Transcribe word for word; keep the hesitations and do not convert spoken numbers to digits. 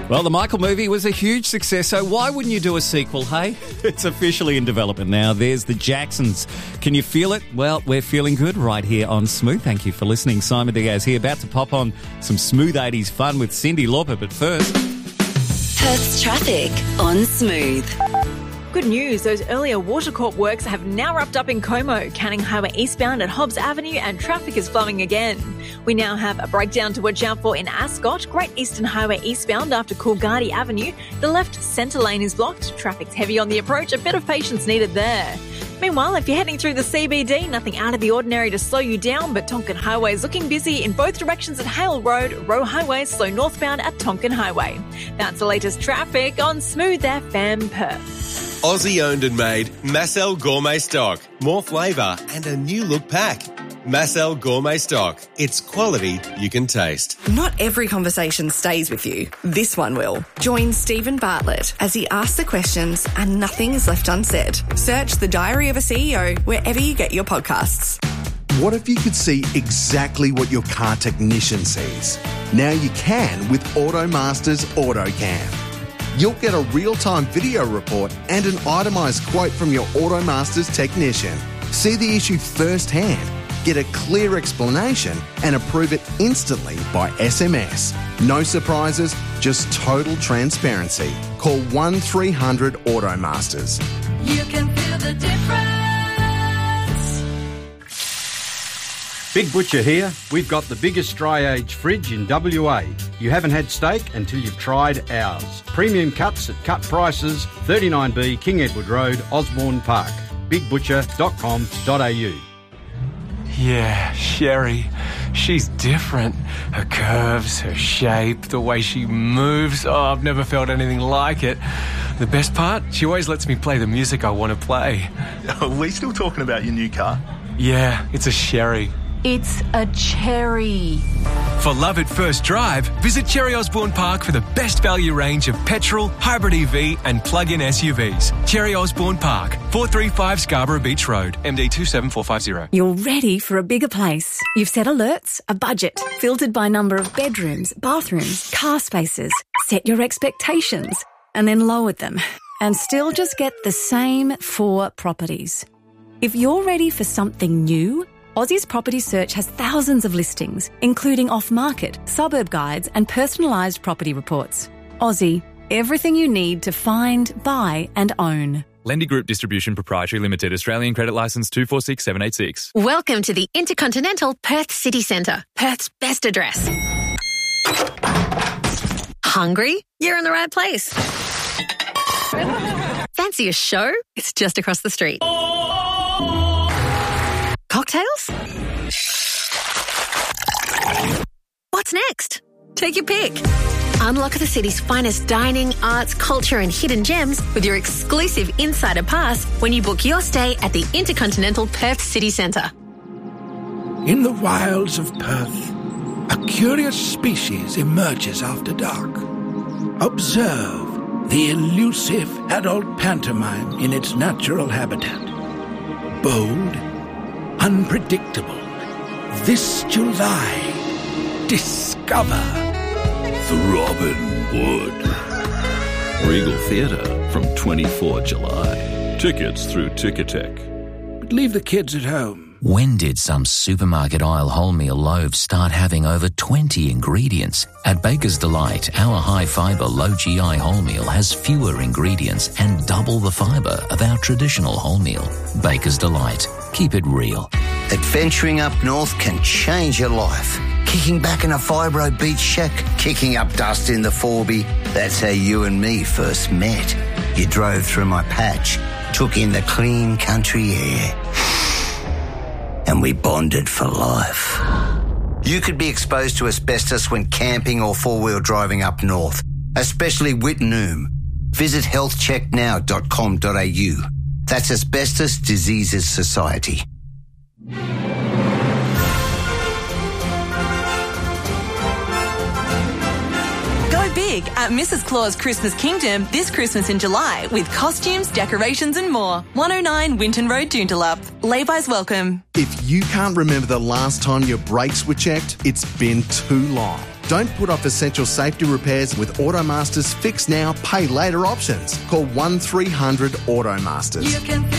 Well, the Michael movie was a huge success, so why wouldn't you do a sequel, hey? It's officially in development now. There's the Jacksons. Can you feel it? Well, we're feeling good right here on Smooth. Thank you for listening. Simon Diaz here, about to pop on some Smooth eighties fun with Cyndi Lauper, but first... Perth's traffic on Smooth. Good news, those earlier Watercorp works have now wrapped up in Como, Canning Highway eastbound at Hobbs Avenue, and traffic is flowing again. We now have a breakdown to watch out for in Ascot, Great Eastern Highway eastbound after Coolgardie Avenue. The left centre lane is blocked, traffic's heavy on the approach, a bit of patience needed there. Meanwhile, if you're heading through the C B D, nothing out of the ordinary to slow you down, but Tonkin Highway is looking busy in both directions at Hale Road. Rowe Highway is slow northbound at Tonkin Highway. That's the latest traffic on Smooth F M Perth. Aussie owned and made Massel Gourmet Stock. More flavour and a new look pack. Massel Gourmet Stock. It's quality you can taste. Not every conversation stays with you. This one will. Join Stephen Bartlett as he asks the questions and nothing is left unsaid. Search The Diary of a C E O wherever you get your podcasts. What if you could see exactly what your car technician sees? Now you can with AutoMaster's AutoCam. You'll get a real-time video report and an itemised quote from your AutoMaster's technician. See the issue firsthand, get a clear explanation and approve it instantly by S M S. No surprises, just total transparency. Call one three hundred AutoMasters. You can feel the difference. Big Butcher here. We've got the biggest dry age fridge in W A. You haven't had steak until you've tried ours. Premium cuts at cut prices, thirty-nine B King Edward Road, Osborne Park. big butcher dot com dot a u. Yeah, Sherry. She's different. Her curves, her shape, the way she moves. Oh, I've never felt anything like it. The best part? She always lets me play the music I want to play. Are we still talking about your new car? Yeah, it's a Sherry. It's a cherry. For love at first drive, visit Cherry Osborne Park for the best value range of petrol, hybrid E V and plug-in S U Vs. Cherry Osborne Park, four thirty-five Scarborough Beach Road, M D two seven four five zero. You're ready for a bigger place. You've set alerts, a budget, filtered by number of bedrooms, bathrooms, car spaces. Set your expectations and then lowered them and still just get the same four properties. If you're ready for something new, Aussie's Property Search has thousands of listings, including off-market, suburb guides and personalised property reports. Aussie, everything you need to find, buy and own. Lendy Group Distribution Proprietary Limited, Australian Credit Licence two four six seven eight six. Welcome to the Intercontinental Perth City Centre, Perth's best address. Hungry? You're in the right place. Fancy a show? It's just across the street. Cocktails? What's next? Take your pick. Unlock the city's finest dining, arts, culture and hidden gems with your exclusive Insider Pass when you book your stay at the Intercontinental Perth City Centre. In the wilds of Perth, a curious species emerges after dark. Observe the elusive adult pantomime in its natural habitat. Bold, unpredictable. This July, discover The Robin Wood. Regal Theatre from twenty-fourth of July. Tickets through Ticketek. But leave the kids at home. When did some supermarket aisle wholemeal loaves start having over twenty ingredients? At Baker's Delight, our high-fibre, low-G I wholemeal has fewer ingredients and double the fibre of our traditional wholemeal. Baker's Delight. Keep it real. Adventuring up north can change your life. Kicking back in a fibro beach shack, kicking up dust in the Forby. That's how you and me first met. You drove through my patch, took in the clean country air, and we bonded for life. You could be exposed to asbestos when camping or four-wheel driving up north, especially Whitnoom. Visit health check now dot com dot a u. That's Asbestos Diseases Society. Go big at Missus Claus Christmas Kingdom this Christmas in July with costumes, decorations and more. one oh nine Winton Road, Joondalup. Lay-bys welcome. If you can't remember the last time your brakes were checked, it's been too long. Don't put off essential safety repairs with Automaster's Fix Now, Pay Later options. Call one three hundred Automasters. You can